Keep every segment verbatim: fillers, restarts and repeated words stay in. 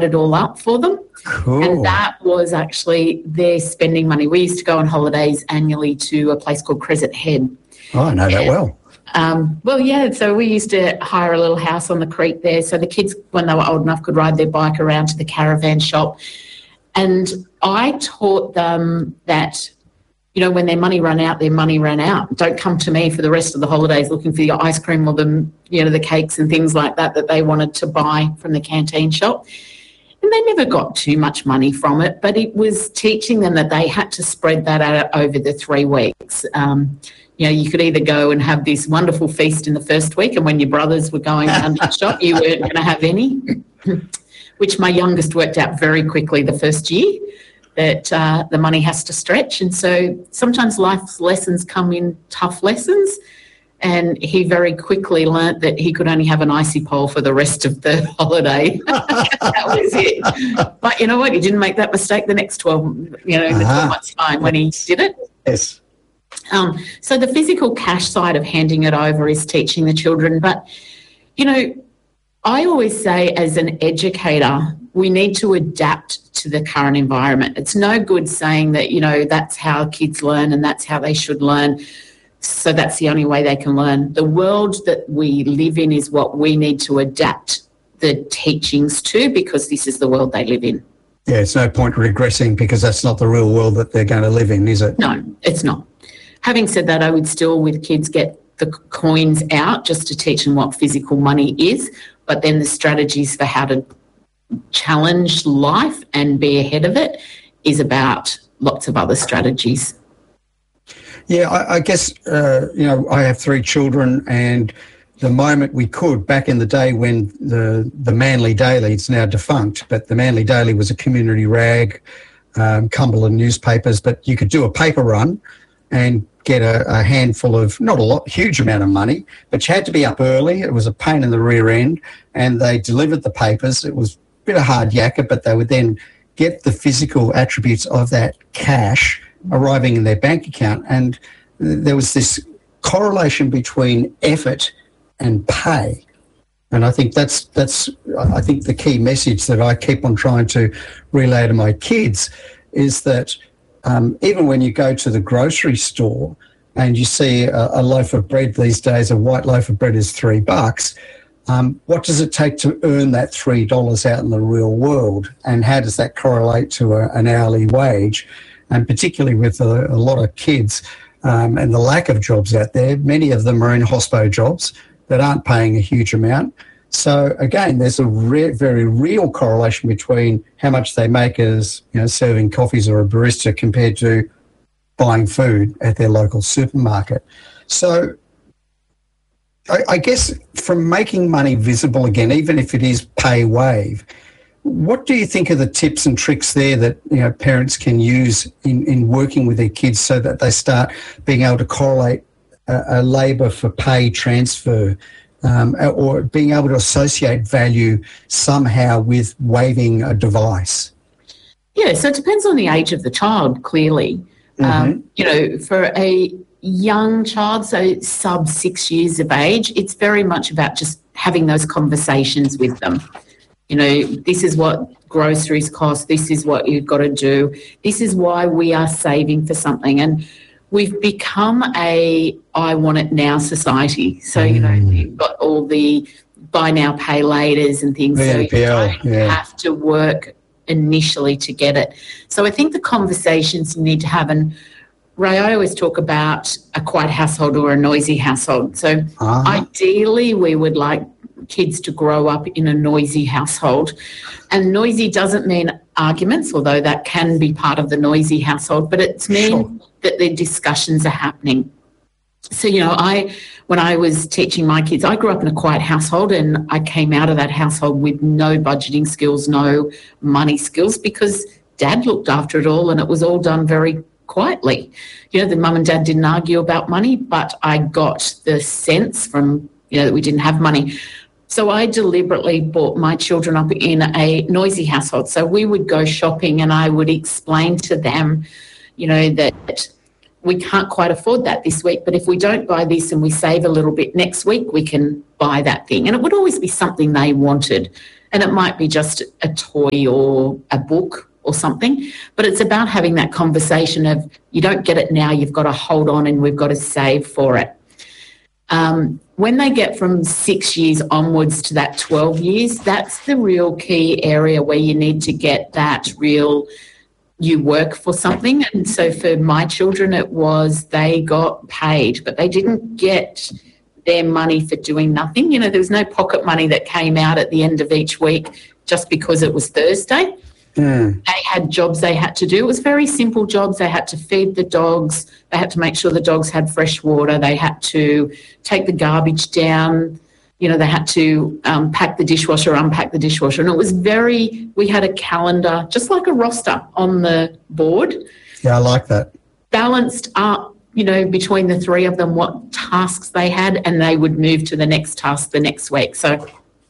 it all up for them. Cool. And that was actually their spending money. We used to go on holidays annually to a place called Crescent Head. Oh, I know that and, well. Um, well, yeah, so we used to hire a little house on the creek there so the kids, when they were old enough, could ride their bike around to the caravan shop. And I taught them that, you know, when their money ran out, their money ran out. Don't come to me for the rest of the holidays looking for your ice cream or the, you know, the cakes and things like that that they wanted to buy from the canteen shop. And they never got too much money from it, but it was teaching them that they had to spread that out over the three weeks. Um, you know, you could either go and have this wonderful feast in the first week, and when your brothers were going down to the shop, you weren't going to have any, which my youngest worked out very quickly the first year, that uh, the money has to stretch. And so sometimes life's lessons come in tough lessons. And he very quickly learnt that he could only have an icy pole for the rest of the holiday. That was it. But you know what? He didn't make that mistake the next twelve, you know, the twelve months time when he did it. Yes. Um, so the physical cash side of handing it over is teaching the children. But, you know, I always say as an educator, we need to adapt to the current environment. It's no good saying that, you know, that's how kids learn and that's how they should learn. So that's the only way they can learn. The world that we live in is what we need to adapt the teachings to, because this is the world they live in. Yeah, it's no point regressing because that's not the real world that they're going to live in, is it? No, it's not. Having said that, I would still, with kids, get the coins out just to teach them what physical money is, but then the strategies for how to challenge life and be ahead of it is about lots of other strategies. Yeah, I, I guess, uh, you know, I have three children, and the moment we could, back in the day when the, the Manly Daily, it's now defunct, but the Manly Daily was a community rag, um, Cumberland newspapers, but you could do a paper run and get a, a handful of, not a lot, huge amount of money, but you had to be up early. It was a pain in the rear end, and they delivered the papers. It was a bit of hard yakka, but they would then get the physical attributes of that cash arriving in their bank account, and there was this correlation between effort and pay. And I think that's that's I think the key message that I keep on trying to relay to my kids is that um, even when you go to the grocery store and you see a, a loaf of bread these days, a white loaf of bread is three bucks. Um, what does it take to earn that three dollars out in the real world, and how does that correlate to a, an hourly wage? And particularly with a, a lot of kids um, and the lack of jobs out there, many of them are in hospo jobs that aren't paying a huge amount. So, again, there's a re- very real correlation between how much they make as, you know, serving coffees or a barista compared to buying food at their local supermarket. So, I, I guess from making money visible again, even if it is pay wave, what do you think are the tips and tricks there that, you know, parents can use in, in working with their kids so that they start being able to correlate a, a labour for pay transfer, um, or being able to associate value somehow with waving a device? Yeah, so it depends on the age of the child, clearly. Mm-hmm. Um, you know, for a young child, so sub six years of age, it's very much about just having those conversations with them. You know, this is what groceries cost. This is what you've got to do. This is why we are saving for something. And we've become a I want it now society. So, you know, you've got all the buy now, pay laters and things. V N P L, so you don't yeah. have to work initially to get it. So I think the conversations you need to have, and Ray, I always talk about a quiet household or a noisy household. So uh-huh. ideally we would like kids to grow up in a noisy household. And noisy doesn't mean arguments, although that can be part of the noisy household, but it's mean sure. that the discussions are happening. So, you know, I when I was teaching my kids, I grew up in a quiet household, and I came out of that household with no budgeting skills, no money skills, because Dad looked after it all and it was all done very quietly. You know, the mum and dad didn't argue about money, but I got the sense from, you know, that we didn't have money. So I deliberately brought my children up in a noisy household. So we would go shopping and I would explain to them, you know, that we can't quite afford that this week, but if we don't buy this and we save a little bit next week, we can buy that thing. And it would always be something they wanted. And it might be just a toy or a book or something, but it's about having that conversation of you don't get it now, you've got to hold on and we've got to save for it. Um, when they get from six years onwards to that twelve years, that's the real key area where you need to get that real, you work for something. And so for my children, it was they got paid, but they didn't get their money for doing nothing. You know, there was no pocket money that came out at the end of each week just because it was Thursday. Mm. They had jobs they had to do. It was very simple jobs. They had to feed the dogs. They had to make sure the dogs had fresh water. They had to take the garbage down. You know, they had to um, pack the dishwasher, unpack the dishwasher. And it was very, we had a calendar, just like a roster on the board. Yeah, I like that. Balanced up, you know, between the three of them, what tasks they had, and they would move to the next task the next week. So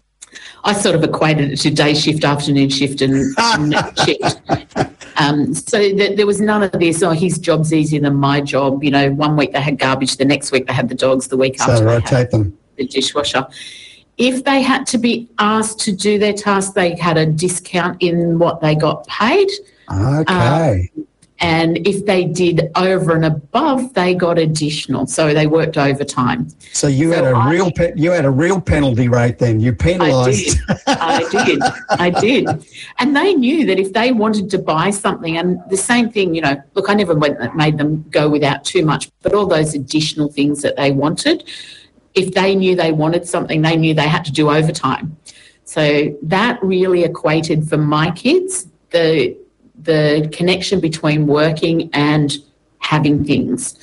I sort of equated it to day shift, afternoon shift and night shift. Um, so th- there was none of this, oh, his job's easier than my job. You know, one week they had garbage, the next week they had the dogs, the week after so they rotate had them. the dishwasher. If they had to be asked to do their task, they had a discount in what they got paid. Okay. Um, and if they did over and above, they got additional. So they worked overtime. So you so had a I, real pe- you had a real penalty rate then. You penalised. I did. I did. I did. And they knew that if they wanted to buy something, and the same thing, you know, look, I never went, made them go without too much, but all those additional things that they wanted, if they knew they wanted something, they knew they had to do overtime. So that really equated for my kids, the the connection between working and having things.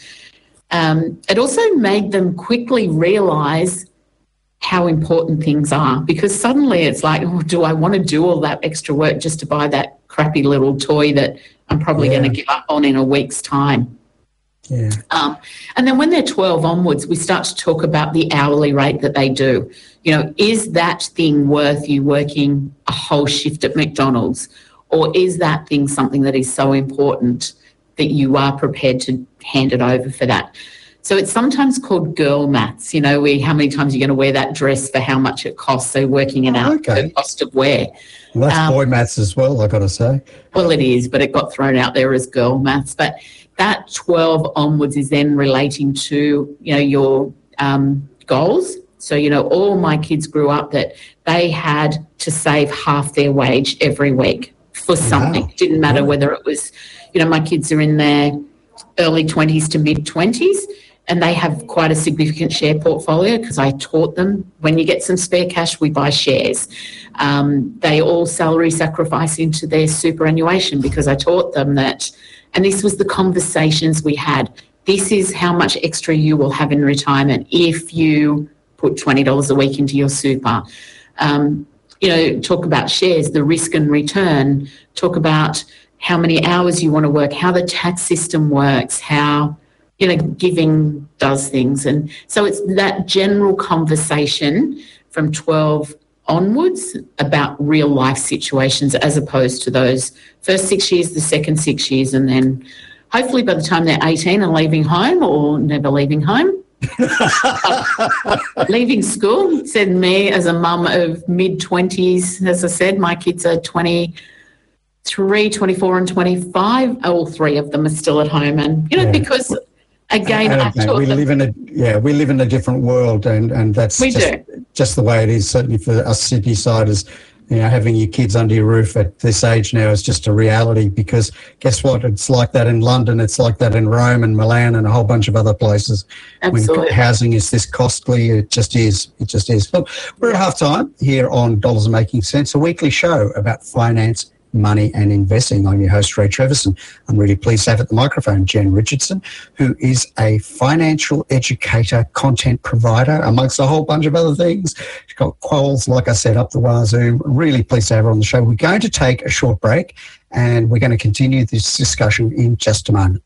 Um, it also made them quickly realise how important things are, because suddenly it's like, oh, do I want to do all that extra work just to buy that crappy little toy that I'm probably yeah. going to give up on in a week's time? Yeah. Um, and then when they're twelve onwards, we start to talk about the hourly rate that they do. You know, is that thing worth you working a whole shift at McDonald's? Or is that thing something that is so important that you are prepared to hand it over for that? So it's sometimes called girl maths. You know, we how many times you're going to wear that dress for how much it costs. So working it out, okay. the cost of wear. Well, that's um, boy maths as well, I've got to say. Well, it is, but it got thrown out there as girl maths. But that twelve onwards is then relating to, you know, your um, goals. So, you know, all my kids grew up that they had to save half their wage every week for something. Wow. It didn't matter yeah. whether it was, you know, my kids are in their early twenties to mid twenties, and they have quite a significant share portfolio because I taught them when you get some spare cash, we buy shares. Um, they all salary sacrifice into their superannuation because I taught them that, and this was the conversations we had. This is how much extra you will have in retirement if you put twenty dollars a week into your super. Um, you know, talk about shares, the risk and return, talk about how many hours you want to work, how the tax system works, how, you know, giving does things. And so it's that general conversation from twelve onwards about real life situations as opposed to those first six years, the second six years, and then hopefully by the time they're eighteen and leaving home or never leaving home, leaving school. Said me as a mum of mid-twenties, as I said, my kids are twenty-three, twenty-four and twenty-five. All three of them are still at home. And, you know, yeah. because, again, I've taught we them. live in a, yeah, we live in a different world, and, and that's we just, do. just the way it is, certainly for us Sydney-siders. You know, having your kids under your roof at this age now is just a reality, because guess what? It's like that in London. It's like that in Rome and Milan and a whole bunch of other places. Absolutely. When housing is this costly, it just is. It just is. Look, we're at half time here on Dollars Are Making Sense, a weekly show about finance, money and investing. I'm your host, Ray Treverson. I'm really pleased to have at the microphone Jen Richardson, who is a financial educator, content provider, amongst a whole bunch of other things. She's got quals, like I said, up the wazoo. Really pleased to have her on the show. We're going to take a short break, and we're going to continue this discussion in just a moment.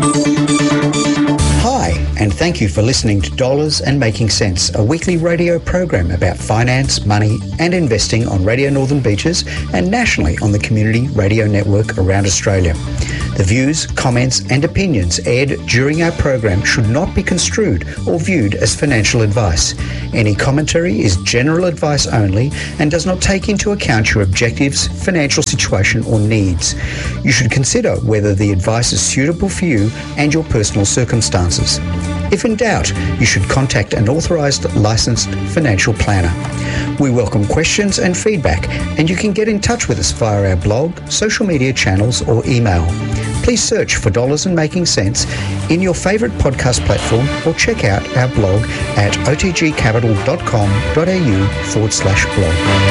Hi, and thank you for listening to Dollars and Making Sense, a weekly radio program about finance, money and investing on Radio Northern Beaches and nationally on the Community Radio Network around Australia. The views, comments and opinions aired during our program should not be construed or viewed as financial advice. Any commentary is general advice only and does not take into account your objectives, financial situation or needs. You should consider whether the advice is suitable for you and your personal circumstances. If in doubt, you should contact an authorised licensed financial planner. We welcome questions and feedback, and you can get in touch with us via our blog, social media channels or email. Please search for Dollars and Making Sense in your favourite podcast platform or check out our blog at otgcapital.com.au forward slash blog.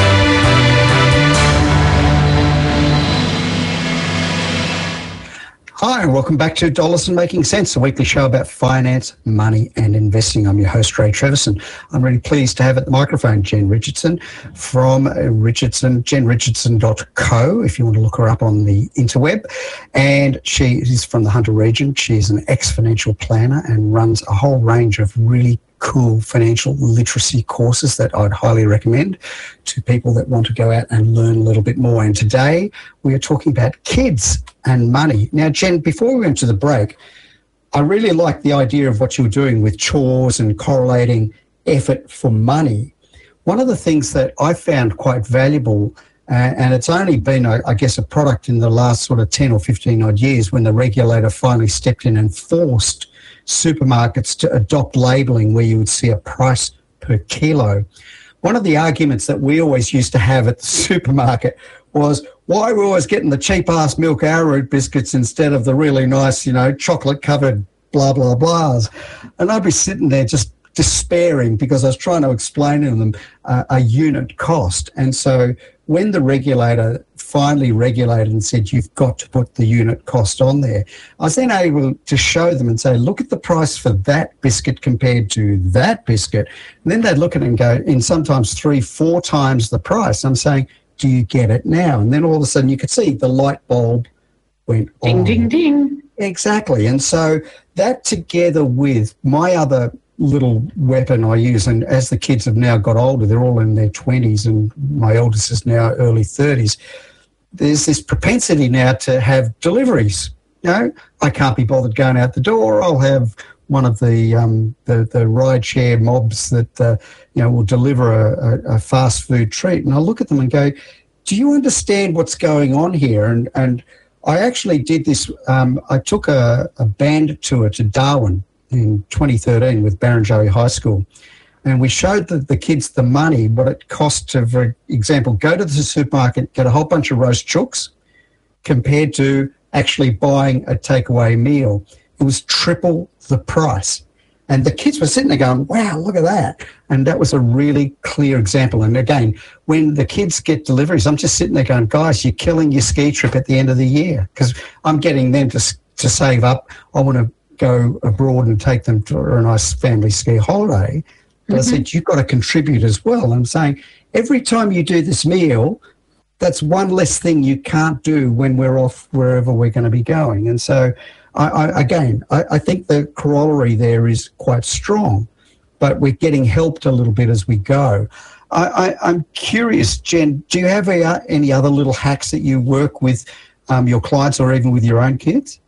Hi, and welcome back to Dollars and Making Sense, a weekly show about finance, money and investing. I'm your host, Ray Treverson. I'm really pleased to have at the microphone Jen Richardson from Richardson, jen richardson dot co, if you want to look her up on the interweb. And she is from the Hunter region. She's an ex-financial planner and runs a whole range of really cool financial literacy courses that I'd highly recommend to people that want to go out and learn a little bit more. And today we are talking about kids and money. Now, Jen, before we went to the break, I really like the idea of what you were doing with chores and correlating effort for money. One of the things that I found quite valuable, uh, and it's only been, I, I guess, a product in the last sort of ten or fifteen odd years when the regulator finally stepped in and forced supermarkets to adopt labelling where you would see a price per kilo. One of the arguments that we always used to have at the supermarket was why we're always getting the cheap-ass milk arrowroot biscuits instead of the really nice, you know, chocolate-covered blah, blah, blahs. And I'd be sitting there just despairing because I was trying to explain to them uh, a unit cost. And so when the regulator finally regulated and said, you've got to put the unit cost on there, I was then able to show them and say, look at the price for that biscuit compared to that biscuit. And then they'd look at it and go, in sometimes three, four times the price. I'm saying, do you get it now? And then all of a sudden you could see the light bulb went ding, on. Ding, ding, ding. Exactly. And so that together with my other little weapon I use, and as the kids have now got older, they're all in their twenties and my oldest is now early thirties, there's this propensity now to have deliveries. You know, I can't be bothered going out the door. I'll have one of the um, the, the ride share mobs that uh, you know will deliver a, a, a fast food treat, and I look at them and go, do you understand what's going on here? And and I actually did this. Um, I took a, a band tour to Darwin in twenty thirteen with Barrenjoey High School. And we showed the, the kids the money, what it cost to, for example, go to the supermarket, get a whole bunch of roast chooks compared to actually buying a takeaway meal. It was triple the price. And the kids were sitting there going, wow, look at that. And that was a really clear example. And again, when the kids get deliveries, I'm just sitting there going, guys, you're killing your ski trip at the end of the year because I'm getting them to to save up. I want to go abroad and take them for a nice family ski holiday. But mm-hmm. I said, you've got to contribute as well. I'm saying every time you do this meal, that's one less thing you can't do when we're off wherever we're going to be going. And so, I, I, again, I, I think the corollary there is quite strong, but we're getting helped a little bit as we go. I, I, I'm curious, Jen, do you have a, any other little hacks that you work with um, your clients or even with your own kids?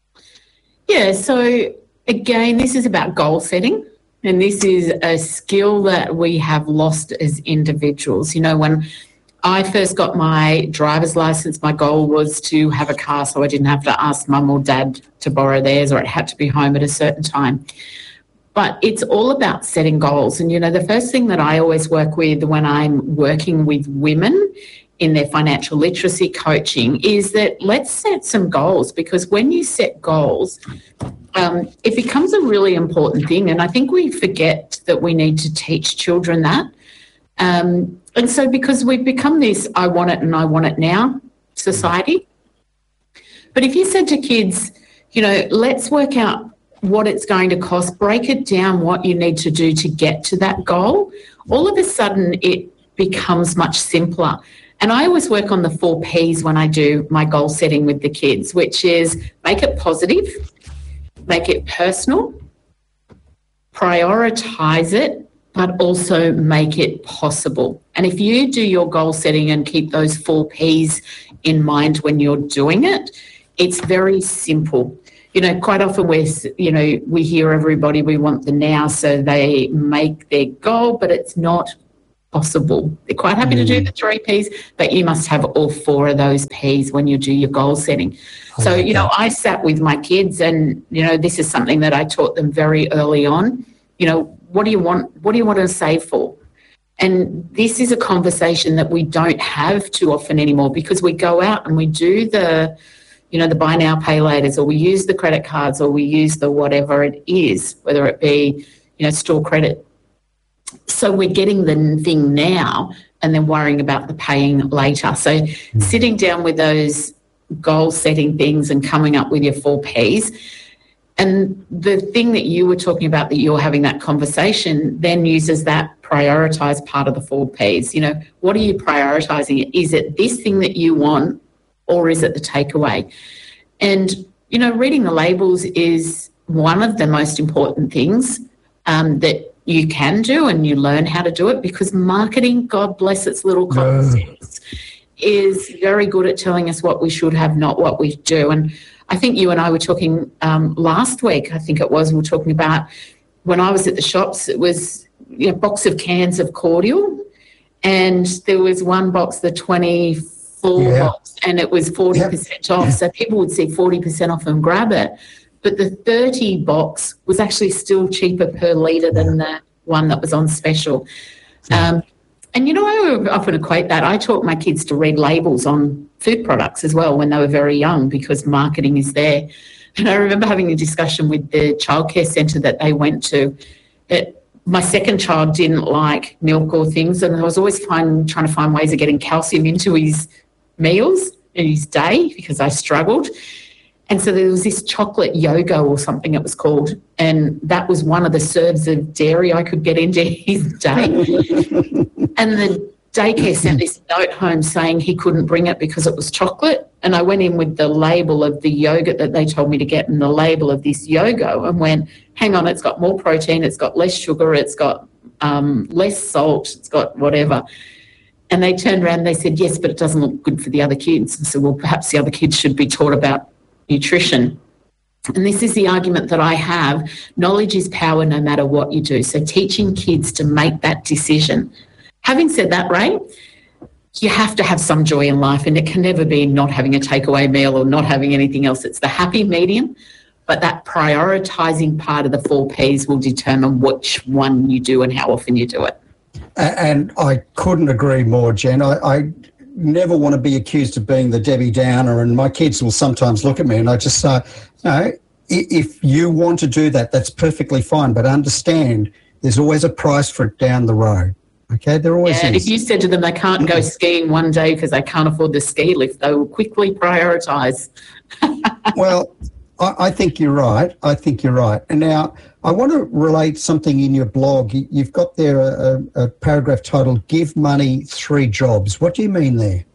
Yeah, so again, this is about goal setting. And this is a skill that we have lost as individuals. You know, when I first got my driver's license, my goal was to have a car so I didn't have to ask mum or dad to borrow theirs, or it had to be home at a certain time. But it's all about setting goals. And, you know, the first thing that I always work with when I'm working with women in their financial literacy coaching is that let's set some goals, because when you set goals, um, it becomes a really important thing. And I think we forget that we need to teach children that. Um, and so because we've become this I want it and I want it now society. But if you said to kids, you know, let's work out what it's going to cost, break it down what you need to do to get to that goal, all of a sudden it becomes much simpler. And I always work on the four Ps when I do my goal setting with the kids, which is make it positive, make it personal, prioritise it, but also make it possible. And if you do your goal setting and keep those four Ps in mind when you're doing it, It's very simple. You know, quite often we're, you know, we hear everybody, we want the now, so they make their goal, but it's not possible. They're quite happy mm. to do the three Ps, but you must have all four of those Ps when you do your goal setting. I so, like you know, that. I sat with my kids and, you know, this is something that I taught them very early on. You know, what do you want? What do you want to save for? And this is a conversation that we don't have too often anymore because we go out and we do the, you know, the buy now, pay laters, or we use the credit cards, or we use the whatever it is, whether it be, you know, store credit. So we're getting the thing now and then worrying about the paying later. So mm-hmm. sitting down with those goal-setting things and coming up with your four Ps. And the thing that you were talking about, that you're having that conversation, then uses that prioritise part of the four Ps. You know, what are you prioritising? Is it this thing that you want, or is it the takeaway? And, you know, reading the labels is one of the most important things um, that you can do, and you learn how to do it, because marketing, God bless its little common sense, is very good at telling us what we should have, not what we do. And I think you and I were talking um, last week, I think it was, we were talking about when I was at the shops, it was, you know, a box of cans of cordial, and there was one box, the twenty-four yeah. box, and it was forty percent yep. off. So people would see forty percent off and grab it. But the thirty box was actually still cheaper per litre than the one that was on special. Yeah. Um, and, you know, I often equate that. I taught my kids to read labels on food products as well when they were very young, because marketing is there. And I remember having a discussion with the childcare centre that they went to, that my second child didn't like milk or things, and I was always find, trying to find ways of getting calcium into his meals in his day because I struggled. And so there was this chocolate Yogo or something it was called, and that was one of the serves of dairy I could get into his day. And the daycare sent this note home saying he couldn't bring it because it was chocolate. And I went in with the label of the yogurt that they told me to get and the label of this Yogo and went, hang on, it's got more protein, it's got less sugar, it's got um, less salt, it's got whatever. And they turned around and they said, yes, but it doesn't look good for the other kids. And so, well, perhaps the other kids should be taught about nutrition. And this is the argument that I have. Knowledge is power no matter what you do. So teaching kids to make that decision. Having said that, Ray, you have to have some joy in life, and it can never be not having a takeaway meal or not having anything else. It's the happy medium, but that prioritising part of the four Ps will determine which one you do and how often you do it. And I couldn't agree more, Jen. I, I never want to be accused of being the Debbie Downer, and my kids will sometimes look at me and I just say, no, if you want to do that, that's perfectly fine, but understand there's always a price for it down the road. Okay, there always yeah, is. If you said to them they can't go skiing one day because they can't afford the ski lift, they will quickly prioritise. Well, I, I think you're right. I think you're right. And now I want to relate something in your blog. You've got there a, a paragraph titled "Give Money Three Jobs." What do you mean there?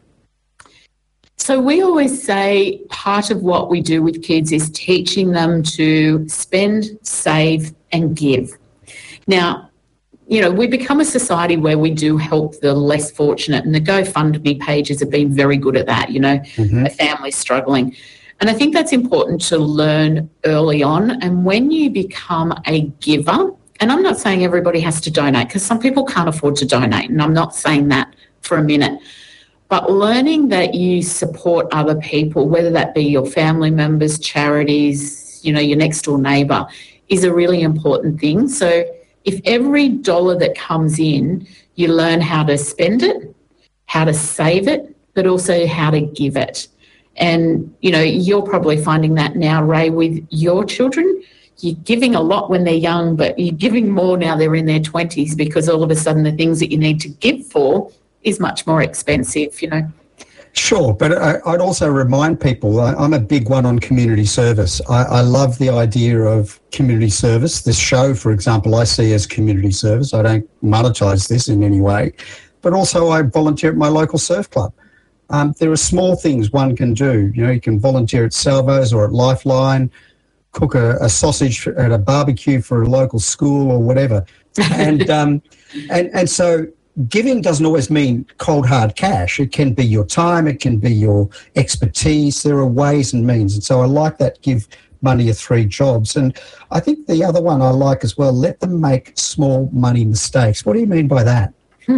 So we always say part of what we do with kids is teaching them to spend, save and give. Now, you know, we become a society where we do help the less fortunate, and the GoFundMe pages have been very good at that, you know, mm-hmm. a family struggling. And I think that's important to learn early on. And when you become a giver, and I'm not saying everybody has to donate because some people can't afford to donate, and I'm not saying that for a minute, but learning that you support other people, whether that be your family members, charities, you know, your next door neighbour, is a really important thing. So if every dollar that comes in, you learn how to spend it, how to save it, but also how to give it. And, you know, you're probably finding that now, Ray, with your children. You're giving a lot when they're young, but you're giving more now they're in their twenties, because all of a sudden the things that you need to give for is much more expensive, you know. Sure, but I, I'd also remind people, I, I'm a big one on community service. I, I love the idea of community service. This show, for example, I see as community service. I don't monetise this in any way, but also I volunteer at my local surf club. Um, there are small things one can do. You know, you can volunteer at Salvos or at Lifeline, cook a, a sausage at a barbecue for a local school or whatever. And um, and and so giving doesn't always mean cold, hard cash. It can be your time. It can be your expertise. There are ways and means. And so I like that, give money your three jobs. And I think the other one I like as well, let them make small money mistakes. What do you mean by that?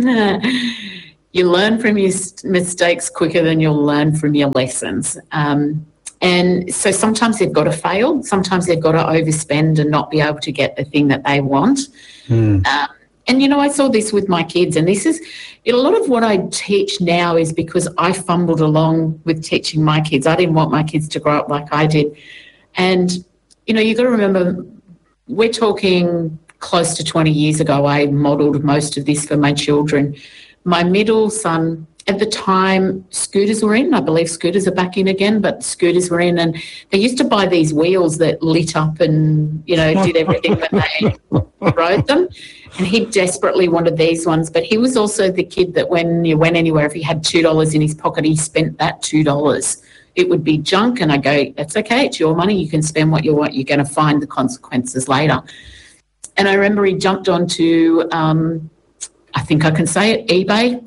You learn from your mistakes quicker than you'll learn from your lessons. Um, and so sometimes they've got to fail. Sometimes they've got to overspend and not be able to get the thing that they want. Mm. Um, and, you know, I saw this with my kids, and this is a lot of what I teach now is because I fumbled along with teaching my kids. I didn't want my kids to grow up like I did. And, you know, you've got to remember, we're talking close to twenty years ago. I modelled most of this for my children. My middle son, at the time, scooters were in. I believe scooters are back in again, but scooters were in. And they used to buy these wheels that lit up and, you know, did everything when they rode them. And he desperately wanted these ones. But he was also the kid that when you went anywhere, if he had two dollars in his pocket, he spent that two dollars. It would be junk. And I go, that's okay. It's your money. You can spend what you want. You're going to find the consequences later. And I remember he jumped onto, um, I think I can say it, eBay,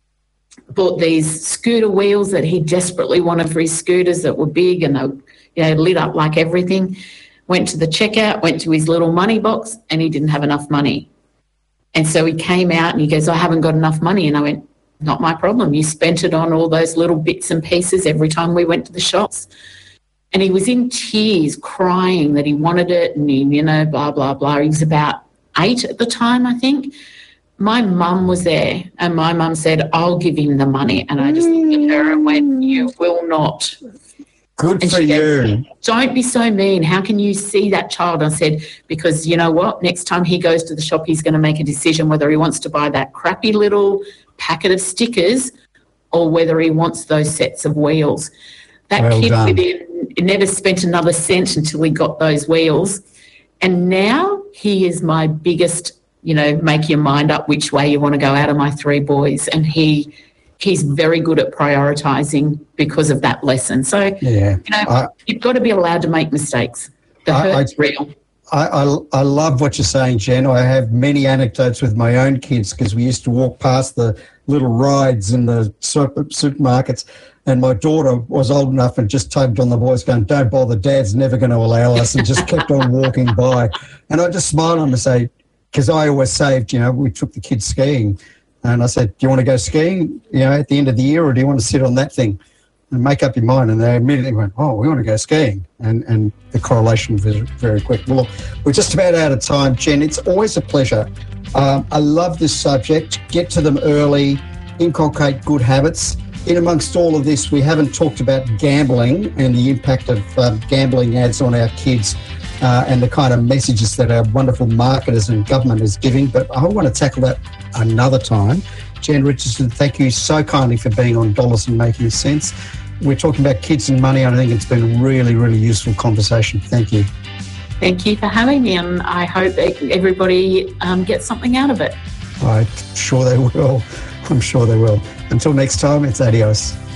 bought these scooter wheels that he desperately wanted for his scooters that were big and they, you know, lit up like everything. Went to the checkout, went to his little money box, and he didn't have enough money. And so he came out and he goes, I haven't got enough money. And I went, not my problem. You spent it on all those little bits and pieces every time we went to the shops. And he was in tears, crying that he wanted it and, he, you know, blah, blah, blah. He was about eight at the time, I think. My mum was there and my mum said, I'll give him the money. And I just looked at her and went, you will not. Good and for you. Goes, don't be so mean. How can you see that child? I said, because you know what? Next time he goes to the shop, he's going to make a decision whether he wants to buy that crappy little packet of stickers or whether he wants those sets of wheels. That well kid done. within, never spent another cent until he got those wheels. And now he is my biggest, you know, make your mind up which way you want to go out of my three boys. And he he's very good at prioritising because of that lesson. So, yeah, you know, I, you've got to be allowed to make mistakes. The I, hurt's I, real. I, I, I love what you're saying, Jen. I have many anecdotes with my own kids because we used to walk past the little rides in the super, supermarkets, and my daughter was old enough and just tugged on the boys going, don't bother, Dad's never going to allow us, and just kept on walking by. And I just smiled on them and say, because I always saved, you know, we took the kids skiing, and I said, do you want to go skiing, you know, at the end of the year, or do you want to sit on that thing and make up your mind? And they immediately went, oh, we want to go skiing. And and the correlation was very quick. Well, look, we're just about out of time, Jen. It's always a pleasure. Um, I love this subject. Get to them early, inculcate good habits. In amongst all of this, we haven't talked about gambling and the impact of um, gambling ads on our kids uh, and the kind of messages that our wonderful marketers and government is giving. But I want to tackle that another time. Jen Richardson, thank you so kindly for being on Dollars and Making Sense. We're talking about kids and money. I think it's been a really, really useful conversation. Thank you. Thank you for having me, and I hope that everybody um, gets something out of it. I'm sure they will. I'm sure they will. Until next time, it's adios.